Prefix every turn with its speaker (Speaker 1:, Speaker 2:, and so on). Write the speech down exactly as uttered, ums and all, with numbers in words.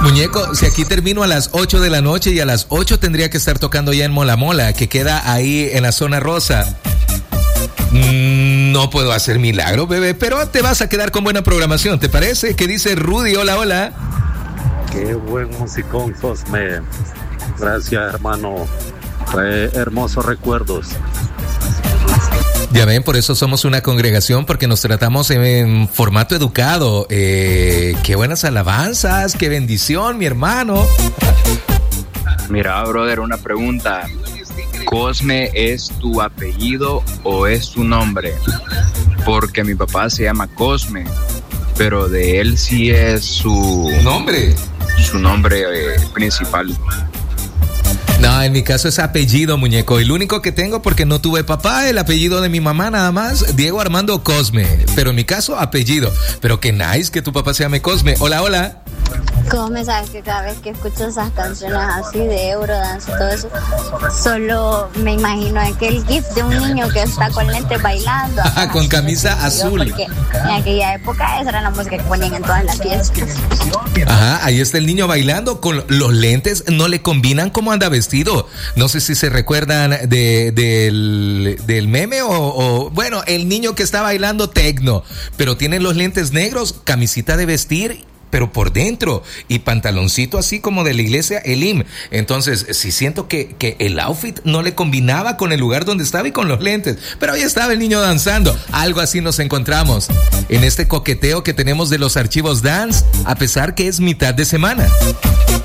Speaker 1: Muñeco, si aquí termino a las ocho de la noche y a las ocho tendría que estar tocando ya en Mola Mola, que queda ahí en la zona rosa. No puedo hacer milagro, bebé, pero te vas a quedar con buena programación, ¿te parece? ¿Qué dice Rudy? Hola, hola.
Speaker 2: Qué buen musicón, Cosme. Gracias, hermano. Trae hermosos recuerdos.
Speaker 1: Ya ven, por eso somos una congregación, porque nos tratamos en formato educado. Eh, qué buenas alabanzas, qué bendición, mi hermano.
Speaker 3: Mira, brother, una pregunta. ¿Cosme es tu apellido o es tu nombre? Porque mi papá se llama Cosme, pero de él sí es su
Speaker 1: nombre,
Speaker 3: su nombre eh, principal.
Speaker 1: No, en mi caso es apellido, muñeco. El único que tengo porque no tuve papá, el apellido de mi mamá nada más, Diego Armando Cosme. Pero en mi caso, apellido. Pero qué nice que tu papá se llame Cosme. Hola, hola.
Speaker 4: Cosme, sabes que cada vez que escucho esas canciones así de Eurodance y todo eso, solo me imagino aquel gif de un niño que está con lentes bailando.
Speaker 1: Ajá, con camisa azul.
Speaker 4: Porque en aquella época esa era la música que ponían en todas las fiestas.
Speaker 1: Ajá, ahí está el niño bailando con los lentes, no le combinan cómo anda vestido. No sé si se recuerdan de, del, del meme o, o, bueno, el niño que está bailando tecno, pero tiene los lentes negros, camisita de vestir, pero por dentro, y pantaloncito así como de la iglesia Elim. Entonces, sí siento que, que el outfit no le combinaba con el lugar donde estaba y con los lentes, pero ahí estaba el niño danzando. Algo así nos encontramos en este coqueteo que tenemos de los archivos dance, a pesar que es mitad de semana.